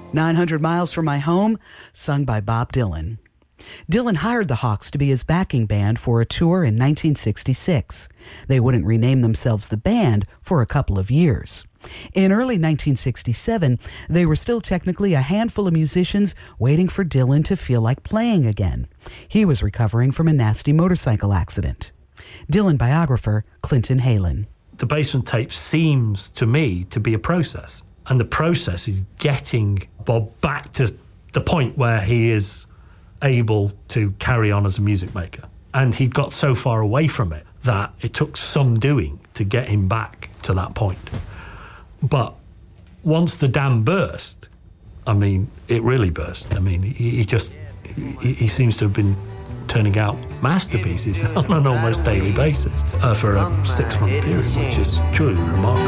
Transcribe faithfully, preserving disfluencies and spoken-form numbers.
nine hundred miles from My Home, sung by Bob Dylan. Dylan hired the Hawks to be his backing band for a tour in nineteen sixty-six. They wouldn't rename themselves the band for a couple of years. In early nineteen sixty-seven, they were still technically a handful of musicians waiting for Dylan to feel like playing again. He was recovering from a nasty motorcycle accident. Dylan biographer Clinton Halen. The basement tape seems to me to be a process. And the process is getting Bob back to the point where he is able to carry on as a music maker. And he'd got so far away from it that it took some doing to get him back to that point. But once the dam burst, I mean, it really burst. I mean, he, he just, he, he seems to have been turning out masterpieces on an almost daily basis uh, for a six-month period, which is truly remarkable.